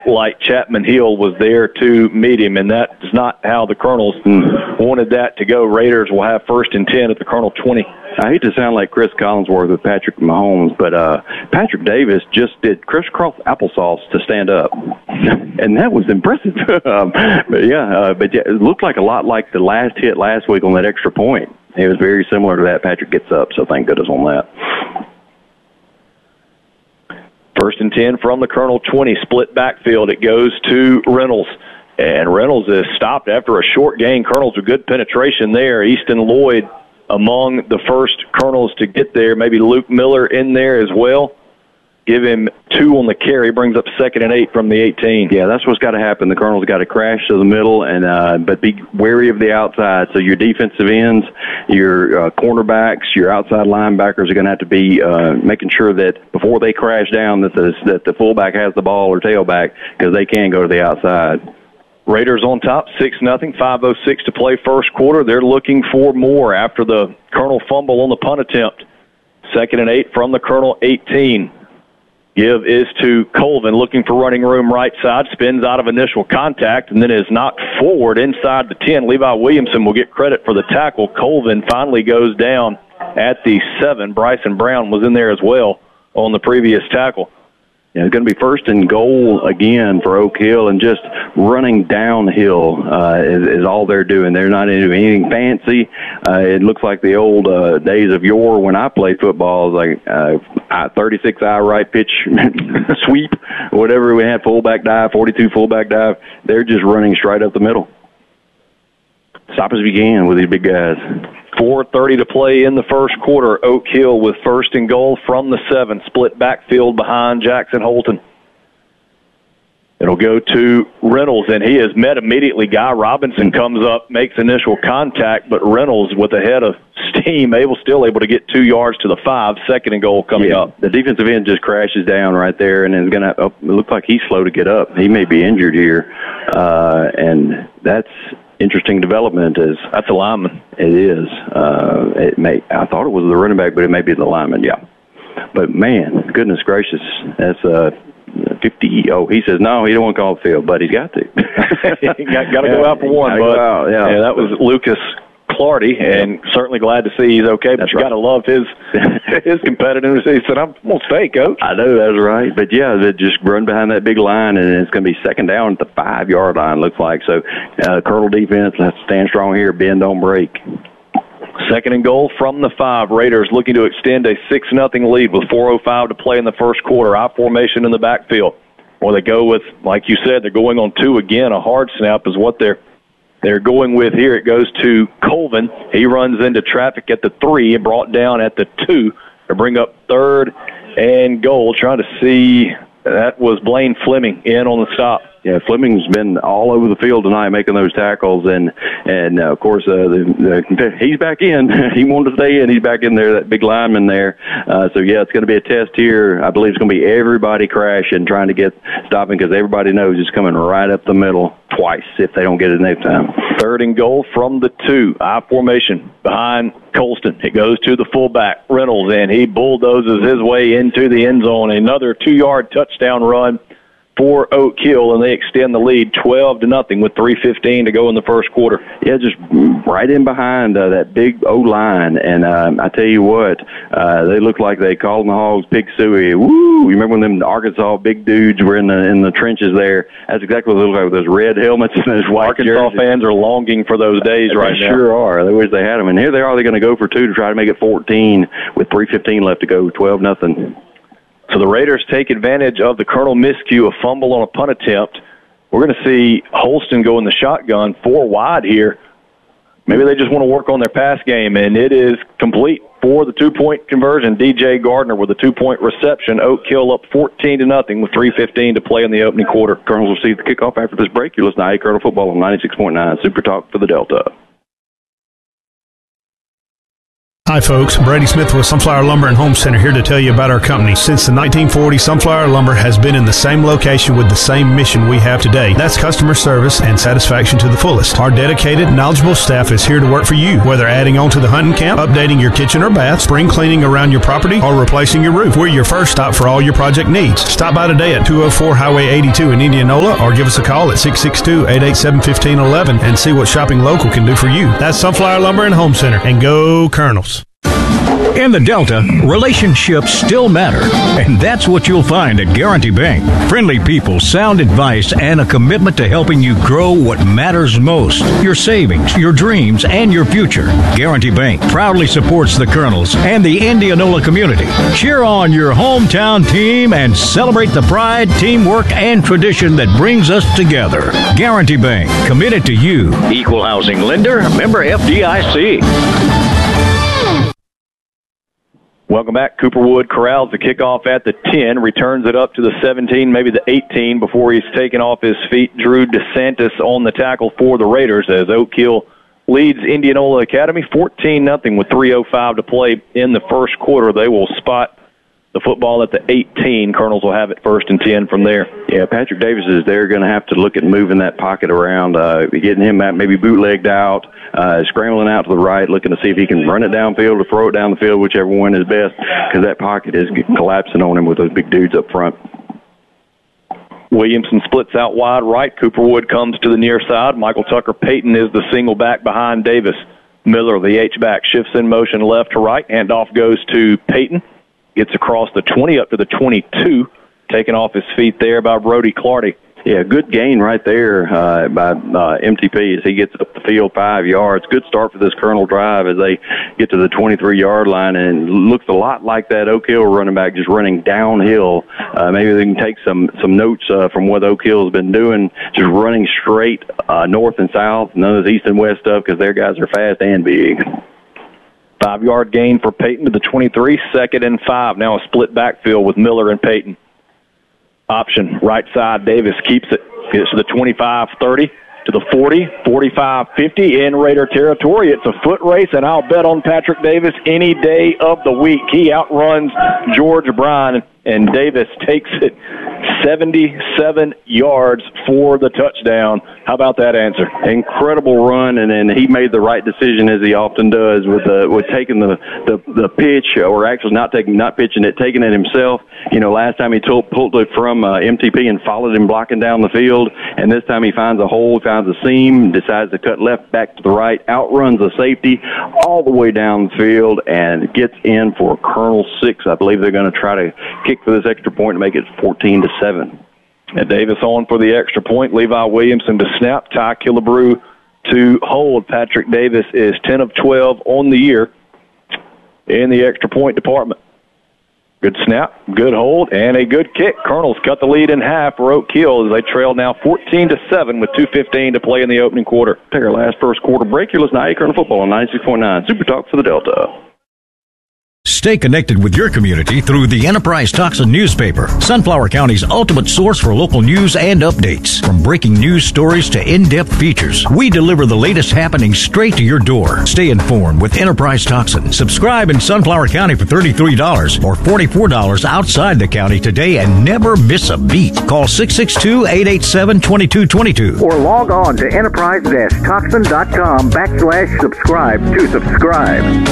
like Chapman Hill was there to meet him, and that's not how the Colonels wanted that to go. Raiders will have 1st and 10 at the Colonel 20. I hate to sound like Chris Collinsworth with Patrick Mahomes, but Patrick Davis just did crisscross applesauce to stand up, and that was impressive. But it looked like a lot like the last hit last week on that extra point. It was very similar to that. Patrick gets up, so thank goodness on that. 1st and 10 from the Colonel 20, split backfield. It goes to Reynolds, and Reynolds is stopped after a short gain. Colonels with good penetration there. Easton Lloyd among the first Colonels to get there. Maybe Luke Miller in there as well. Give him 2 on the carry, brings up 2nd and 8 from the 18. Yeah, that's what's got to happen. The Colonels got to crash to the middle, and but be wary of the outside. So your defensive ends, your cornerbacks, your outside linebackers are going to have to be making sure that before they crash down that the fullback has the ball or tailback, because they can go to the outside. Raiders on top, 6-0, 5:06 to play first quarter. They're looking for more after the Colonel fumble on the punt attempt. 2nd and 8 from the Colonel 18. Give is to Colvin, looking for running room right side, spins out of initial contact, and then is knocked forward inside the 10. Levi Williamson will get credit for the tackle. Colvin finally goes down at the 7. Bryson Brown was in there as well on the previous tackle. Yeah, it's going to be 1st and goal again for Oak Hill, and just running downhill is all they're doing. They're not doing anything fancy. It looks like the old days of yore when I played football, like 36-eye right pitch sweep, whatever we had, fullback dive, 42 fullback dive. They're just running straight up the middle. Stop as you can with these big guys. 4:30 to play in the first quarter. Oak Hill with 1st and goal from the 7. Split backfield behind Jackson Holton. It'll go to Reynolds, and he is met immediately. Guy Robinson comes up, makes initial contact, but Reynolds with a head of steam, still able to get 2 yards to the 5. 2nd and goal coming up. The defensive end just crashes down right there, and is going to. It looks like he's slow to get up. He may be injured here, and that's interesting development. That's a lineman. It is. I thought it was the running back, but it may be the lineman. Yeah. But man, goodness gracious, that's 50. Oh, he says no, he don't want to call the field, but he's got to. got to go out for one. But yeah, that was Lucas Clardy, and certainly glad to see he's okay. But you got to love his competitiveness. He said, "I'm going to stay, Coach." I know, that's right. But yeah, they just run behind that big line, and it's going to be 2nd down at the 5-yard line. Looks like so. Colonel defense, let's stand strong here. Bend, don't break. 2nd and goal from the 5. Raiders looking to extend a 6-0 lead with 4:05 to play in the first quarter. I formation in the backfield. Or they go with, like you said, they're going on 2 again. A hard snap is what they're going with here. It goes to Colvin. He runs into traffic at the 3 and brought down at the 2 to bring up 3rd and goal. Trying to see, that was Blaine Fleming in on the stop. Yeah, Fleming's been all over the field tonight making those tackles, and of course he's back in. He wanted to stay in. He's back in there, that big lineman there. So yeah, it's going to be a test here. I believe it's going to be everybody crashing, trying to get stopping, because everybody knows it's coming right up the middle twice if they don't get it next time. 3rd and goal from the 2. I formation behind Colston. It goes to the fullback, Reynolds, and he bulldozes his way into the end zone. Another 2-yard touchdown run for Oak Hill, and they extend the lead 12-0 with 3:15 to go in the first quarter. Yeah, just right in behind that big O-line, and I tell you what, they look like they called the Hogs Pig Suey. Woo! You remember when them Arkansas big dudes were in the trenches there? That's exactly what they look like, with those red helmets and those white Arkansas jerseys. Fans are longing for those days right now. They sure are. They wish they had them. And here they are. They're going to go for 2 to try to make it 14 with 3:15 left to go, 12-0. So the Raiders take advantage of the Colonel miscue, a fumble on a punt attempt. We're going to see Holston go in the shotgun 4 wide here. Maybe they just want to work on their pass game, and it is complete for the 2-point conversion. DJ Gardner with a 2-point reception. Oak Hill up 14-0 with 3:15 to play in the opening quarter. Colonels will see the kickoff after this break. You're listening to Colonel Football on 96.9 Super Talk for the Delta. Hi folks, Brady Smith with Sunflower Lumber and Home Center here to tell you about our company. Since the 1940s, Sunflower Lumber has been in the same location with the same mission we have today. That's customer service and satisfaction to the fullest. Our dedicated, knowledgeable staff is here to work for you. Whether adding on to the hunting camp, updating your kitchen or bath, spring cleaning around your property, or replacing your roof, we're your first stop for all your project needs. Stop by today at 204 Highway 82 in Indianola or give us a call at 662-887-1511 and see what shopping local can do for you. That's Sunflower Lumber and Home Center. And go Colonels. In the Delta, relationships still matter, and that's what you'll find at Guarantee Bank. Friendly people, sound advice, and a commitment to helping you grow what matters most. Your savings, your dreams, and your future. Guarantee Bank proudly supports the Colonels and the Indianola community. Cheer on your hometown team and celebrate the pride, teamwork, and tradition that brings us together. Guarantee Bank, committed to you. Equal housing lender, member FDIC. Welcome back. Cooperwood corrals the kickoff at the 10, returns it up to the 17, maybe the 18 before he's taken off his feet. Drew DeSantis on the tackle for the Raiders as Oak Hill leads Indianola Academy 14-0 with 3:05 to play in the first quarter. They will spot the football at the 18. Colonels will have it 1st and 10 from there. Yeah, Patrick Davis is there, going to have to look at moving that pocket around, getting him out, maybe bootlegged out, scrambling out to the right, looking to see if he can run it downfield or throw it down the field, whichever one is best, because that pocket is collapsing on him with those big dudes up front. Williamson splits out wide right. Cooperwood comes to the near side. Michael Tucker Payton is the single back behind Davis. Miller, the H-back, shifts in motion left to right. Handoff goes to Payton. Gets across the 20 up to the 22, taken off his feet there by Brody Clardy. Yeah, good gain right there by MTP as he gets up the field 5 yards. Good start for this Colonel drive as they get to the 23-yard line, and it looks a lot like that Oak Hill running back just running downhill. Maybe they can take some notes from what Oak Hill has been doing, just running straight north and south, none of this east and west stuff because their guys are fast and big. 5-yard gain for Payton to the 23, 2nd and 5. Now a split backfield with Miller and Payton. Option, right side, Davis keeps it. Gets to the 25-30, to the 40, 45-50 in Raider territory. It's a foot race, and I'll bet on Patrick Davis any day of the week. He outruns George Bryan, and Davis takes it 77 yards for the touchdown. How about that answer? Incredible run, and then he made the right decision as he often does with taking the pitch, or actually not pitching it, taking it himself. You know, last time he pulled it from MTP and followed him blocking down the field, and this time he finds a hole, finds a seam, decides to cut left, back to the right, outruns the safety all the way down the field, and gets in for Colonel 6. I believe they're going to try to kick for this extra point to make it 14-7. And Davis on for the extra point. Levi Williamson to snap. Ty Killebrew to hold. Patrick Davis is 10 of 12 on the year in the extra point department. Good snap, good hold, and a good kick. Colonels cut the lead in half for Oak Hill as they trail now 14-7 with 2:15 to play in the opening quarter. Take our last first quarter break. You're listening to Colonel Football on 96.9 Super Talk for the Delta. Stay connected with your community through the Enterprise Tucson newspaper, Sunflower County's ultimate source for local news and updates. From breaking news stories to in-depth features, we deliver the latest happenings straight to your door. Stay informed with Enterprise Tucson. Subscribe in Sunflower County for $33 or $44 outside the county today and never miss a beat. Call 662-887-2222 or log on to enterprise-tucson.com/subscribe to subscribe.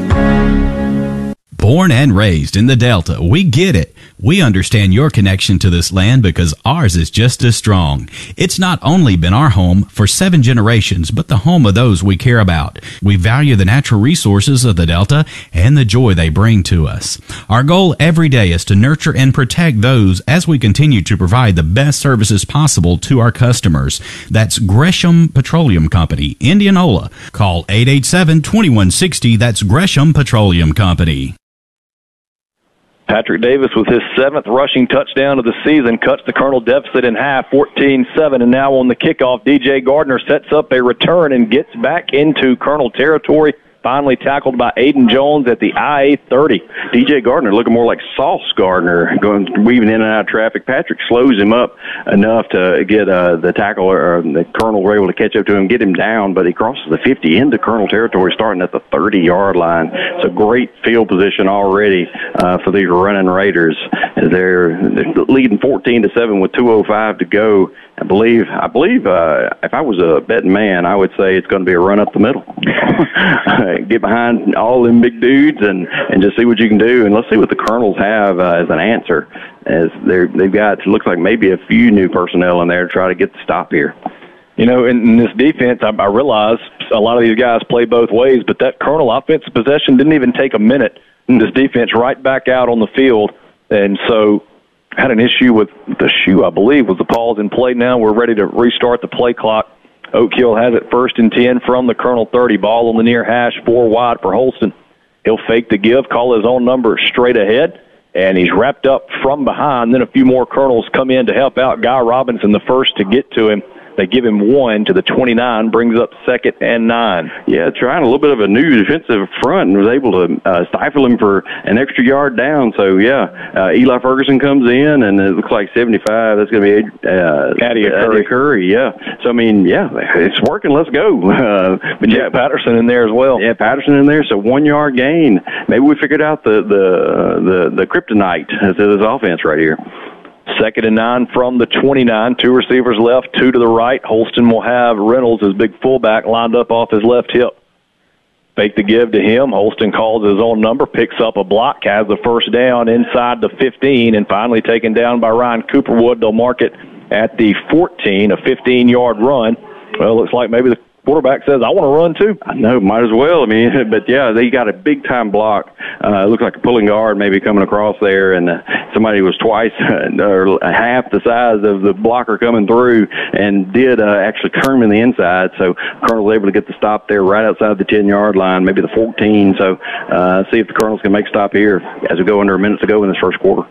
Born and raised in the Delta, we get it. We understand your connection to this land because ours is just as strong. It's not only been our home for 7 generations, but the home of those we care about. We value the natural resources of the Delta and the joy they bring to us. Our goal every day is to nurture and protect those as we continue to provide the best services possible to our customers. That's Gresham Petroleum Company, Indianola. Call 887-2160. That's Gresham Petroleum Company. Patrick Davis with his 7th rushing touchdown of the season cuts the Colonel deficit in half, 14-7. And now on the kickoff, DJ Gardner sets up a return and gets back into Colonel territory finally tackled by Aiden Jones at the IA-30. DJ Gardner looking more like Sauce Gardner, weaving in and out of traffic. Patrick slows him up enough to get the tackle, or the Colonel were able to catch up to him, get him down, but he crosses the 50 into Colonel territory, starting at the 30-yard line. It's a great field position already for these running Raiders. They're leading 14-7 with 2:05 to go. I believe. If I was a betting man, I would say it's going to be a run up the middle. Get behind all them big dudes and just see what you can do. And let's see what the Colonels have as an answer. As they've got, it looks like maybe a few new personnel in there to try to get the stop here. You know, in this defense, I realize a lot of these guys play both ways, but that Colonel offensive possession didn't even take a minute. This defense right back out on the field, and so had an issue with the shoe, I believe, was the pause in play now. We're ready to restart the play clock. Oak Hill has it 1st and 10 from the Colonel 30. Ball on the near hash, 4 wide for Holston. He'll fake the give, call his own number straight ahead, and he's wrapped up from behind. Then a few more Colonels come in to help out. Guy Robinson, the first to get to him. They give him 1 to the 29, brings up 2nd and 9. Yeah, trying a little bit of a new defensive front and was able to stifle him for an extra yard down. So, Eli Ferguson comes in, and it looks like 75. That's going to be Adia Curry. Yeah. So, I mean, it's working. Let's go. But Jack Patterson in there as well. Yeah, Patterson in there. So 1 yard gain. Maybe we figured out the kryptonite to this offense right here. 2nd and 9 from the 29. 2 receivers left, 2 to the right. Holston will have Reynolds, his big fullback, lined up off his left hip. Fake the give to him. Holston calls his own number, picks up a block, has the first down inside the 15, and finally taken down by Ryan Cooperwood. They'll mark it at the 14, a 15-yard run. Well, looks like maybe the quarterback says, I want to run too. I know, might as well. I mean, but they got a big time block. It looked like a pulling guard maybe coming across there, and somebody was twice or half the size of the blocker coming through, and did actually turn him in the inside. So Colonel was able to get the stop there right outside the 10-yard line, maybe the 14. So see if the Colonels can make a stop here as we go under a minute to go in this first quarter.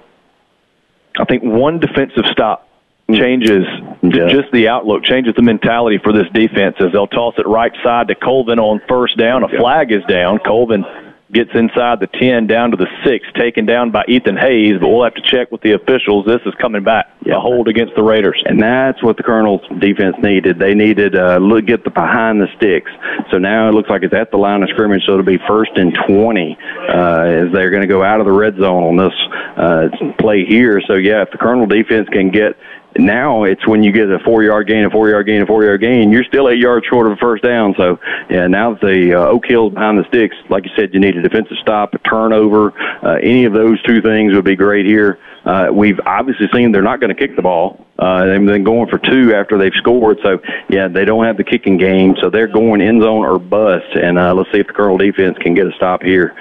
I think one defensive stop changes just the outlook, changes the mentality for this defense as they'll toss it right side to Colvin on first down. A flag is down. Colvin gets inside the 10 down to the 6, taken down by Ethan Hayes, but we'll have to check with the officials. This is coming back, a hold against the Raiders. And that's what the Colonels' defense needed. They needed get the behind the sticks. So now it looks like it's at the line of scrimmage, so it'll be 1st and 20 as they're going to go out of the red zone on this play here. So, if the Colonel defense can get – now it's when you get a 4-yard gain, a 4-yard gain, a 4-yard gain, you're still 8 yards short of a first down. So, now that the Oak Hill's behind the sticks, like you said, you need a defensive stop, a turnover. Any of those two things would be great here. We've obviously seen they're not going to kick the ball. They've been going for 2 after they've scored. So, they don't have the kicking game. So they're going end zone or bust. And let's see if the Colonel defense can get a stop here.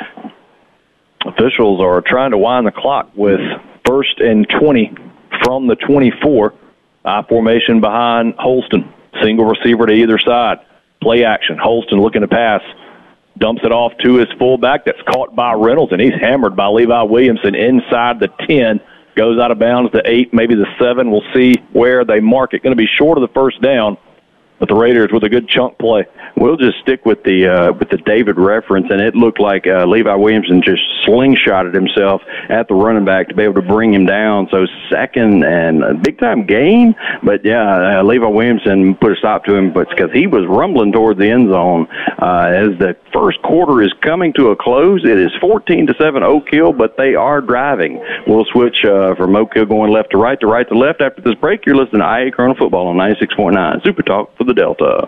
Officials are trying to wind the clock with 1st and 20 from the 24. Formation behind Holston. Single receiver to either side. Play action. Holston looking to pass. Dumps it off to his fullback. That's caught by Reynolds, and he's hammered by Levi Williamson inside the 10. Goes out of bounds to 8, maybe the 7. We'll see where they mark it. Going to be short of the first down, but the Raiders with a good chunk play. We'll just stick with the David reference, and it looked like Levi Williamson just slingshotted himself at the running back to be able to bring him down. So 2nd and a big-time gain, but Levi Williamson put a stop to him, but it's because he was rumbling towards the end zone. As the first quarter is coming to a close, it is 14-7 Oak Hill, but they are driving. We'll switch from Oak Hill going left to right to left after this break. You're listening to IA Colonel Football on 96.9 Super Talk for the Delta.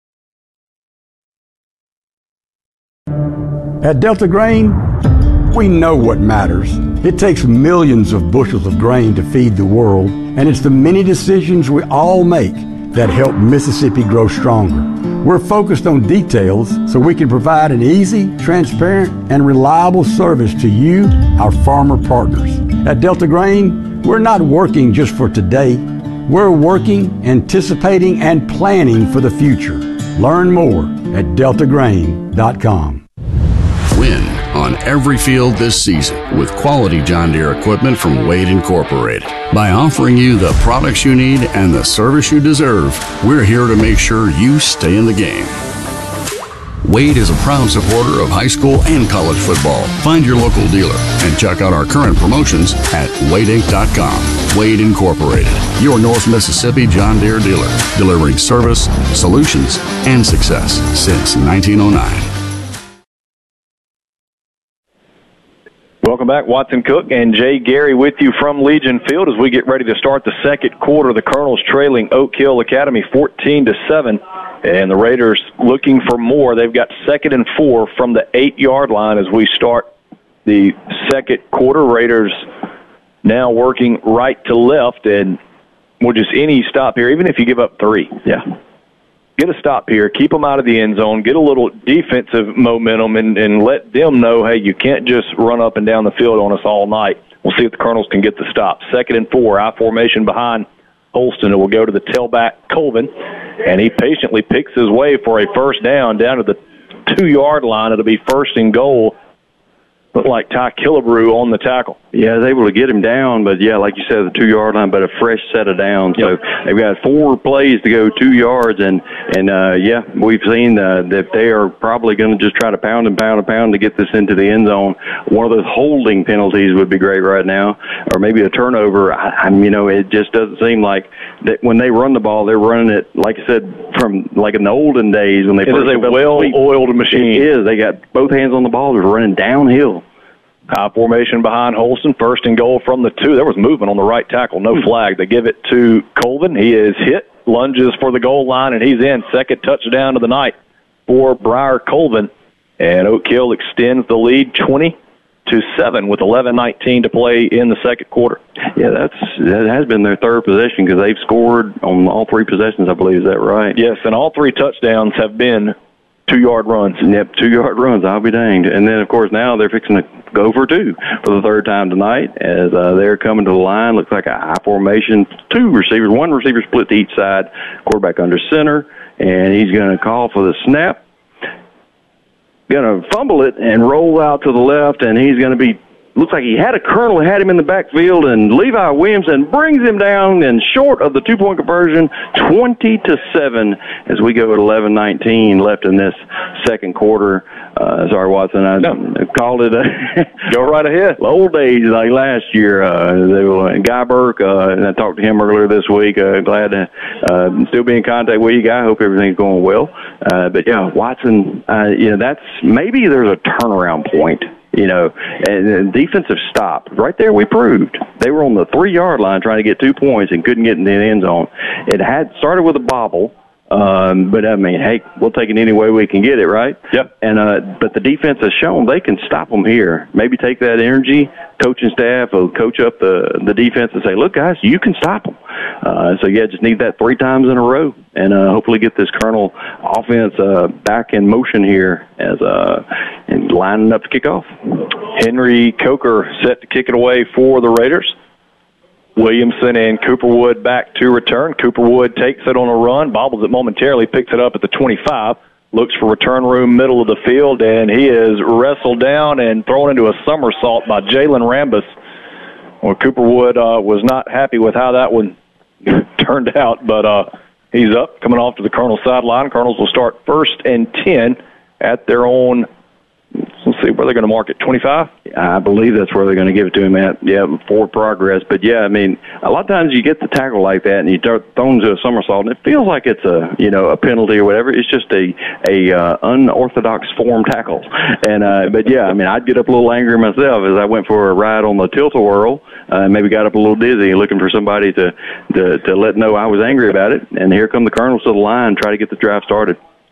At Delta Grain, we know what matters. It takes millions of bushels of grain to feed the world, and it's the many decisions we all make that help Mississippi grow stronger. We're focused on details so we can provide an easy, transparent, and reliable service to you, our farmer partners. At Delta Grain, we're not working just for today. We're working, anticipating, and planning for the future. Learn more at deltagrain.com. Win on every field this season with quality John Deere equipment from Wade Incorporated. By offering you the products you need and the service you deserve, we're here to make sure you stay in the game. Wade is a proud supporter of high school and college football. Find your local dealer and check out our current promotions at wadeinc.com. Wade Incorporated, your North Mississippi John Deere dealer, delivering service, solutions, and success since 1909. Welcome back. Watson Cook and Jay Gary with you from Legion Field as we get ready to start the second quarter. The Colonels trailing Oak Hill Academy 14-7, and the Raiders looking for more. They've got 2nd and 4 from the 8-yard line as we start the second quarter. Raiders now working right to left, and we'll just any stop here, even if you give up 3. Yeah. Get a stop here, keep them out of the end zone, get a little defensive momentum, and let them know, hey, you can't just run up and down the field on us all night. We'll see if the Colonels can get the stop. 2nd and 4, I formation behind Holston. It will go to the tailback, Colvin, and he patiently picks his way for a first down to the 2-yard line. It'll be 1st and goal. Looked like Ty Killebrew on the tackle. Yeah, I was able to get him down, but yeah, like you said, the 2-yard line, but a fresh set of downs. So they've got 4 plays to go 2 yards, and yeah, we've seen that they are probably going to just try to pound to get this into the end zone. One of those holding penalties would be great right now, or maybe a turnover. It just doesn't seem like that when they run the ball, they're running it, like I said, from like in the olden days when they first. It is a well-oiled machine. It is. They got both hands on the ball. They're running downhill. High formation behind Holston, 1st and goal from the 2. There was movement on the right tackle, no flag. They give it to Colvin. He is hit, lunges for the goal line, and he's in. 2nd touchdown of the night for Briar Colvin. And Oak Hill extends the lead 20-7 with 11:19 to play in the second quarter. Yeah, that has been their 3rd possession because they've scored on all 3 possessions, I believe. Is that right? Yes, and all 3 touchdowns have been 2-yard runs. Yep, 2-yard runs. I'll be danged. And then, of course, now they're fixing to go for 2 for the 3rd time tonight as they're coming to the line. Looks like a high formation. 2 receivers. 1 receiver split to each side. Quarterback under center. And he's going to call for the snap. Going to fumble it and roll out to the left. And he's going to be, looks like he had a Colonel, had him in the backfield, and Levi Williamson brings him down and short of the 2-point conversion, 20-7 as we go at 11:19 left in this second quarter. Sorry, Watson, I called it. Go right ahead. Old days like last year. Guy Burke, and I talked to him earlier this week. Glad to still be in contact with you, Guy. I hope everything's going well. But yeah, Watson, that's maybe there's a turnaround point. And defensive stop. Right there we proved. They were on the 3-yard line trying to get 2 points and couldn't get in the end zone. It had started with a bobble, but I mean, hey, we'll take it any way we can get it, right? Yep. And but the defense has shown they can stop them here. Maybe take that energy. Coaching staff will coach up the defense and say, look, guys, you can stop them. So, yeah, just need that 3 times in a row and hopefully get this Colonel offense back in motion here as and lining up to kick off. Henry Coker set to kick it away for the Raiders. Williamson and Cooperwood back to return. Cooperwood takes it on a run, bobbles it momentarily, picks it up at the 25, looks for return room middle of the field, and he is wrestled down and thrown into a somersault by Jalen Rambus. Well, Cooperwood was not happy with how that one turned out, but he's up, coming off to the Colonel sideline. Colonels will start 1st and 10 at their own. Let's see where they're going to mark it. 25. I believe that's where they're going to give it to him at. Yeah, for progress. But yeah, I mean, a lot of times you get the tackle like that and you throw into a somersault, and it feels like it's a penalty or whatever. It's just a unorthodox form tackle. And but yeah, I mean, I'd get up a little angry myself as I went for a ride on the tilt-a-whirl. Maybe got up a little dizzy, looking for somebody to let know I was angry about it. And here come the Colonels to the line, try to get the drive started.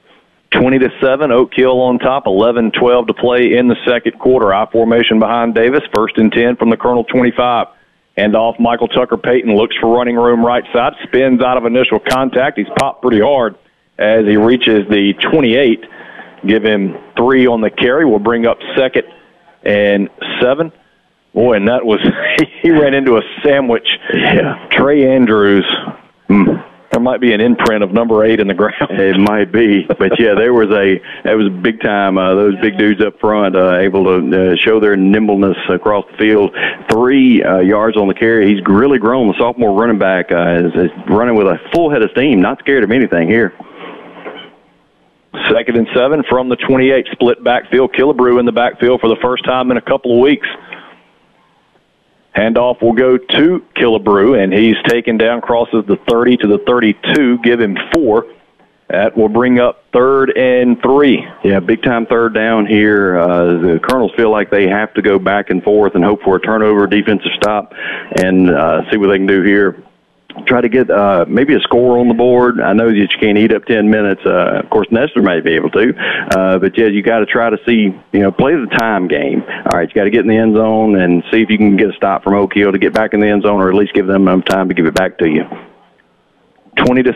20-7, Oak Hill on top, 11-12 to play in the second quarter. I formation behind Davis, 1st and 10 from the Colonel 25. And off Michael Tucker Payton, looks for running room right side, spins out of initial contact. He's popped pretty hard as he reaches the 28. Give him 3 on the carry. We'll bring up 2nd and 7. Boy, and that was, he ran into a sandwich. Yeah. Trey Andrews. There might be an imprint of number 8 in the ground. It might be, but yeah, that was big time. Those big dudes up front able to show their nimbleness across the field. 3 yards on the carry. He's really grown. The sophomore running back is running with a full head of steam. Not scared of anything here. 2nd and 7 from the 28. Split backfield. Killebrew in the backfield for the first time in a couple of weeks. Handoff will go to Killebrew, and he's taken down, crosses the 30 to the 32. Give him 4. That will bring up 3rd and 3. Yeah, big-time third down here. The Colonels feel like they have to go back and forth and hope for a turnover, defensive stop, and see what they can do here. Try to get maybe a score on the board. I know that you can't eat up 10 minutes. Of course, Nestler may be able to. But, yeah, you got to try to see, play the time game. All right, you got to get in the end zone and see if you can get a stop from Oak Hill to get back in the end zone, or at least give them enough time to give it back to you. 20 to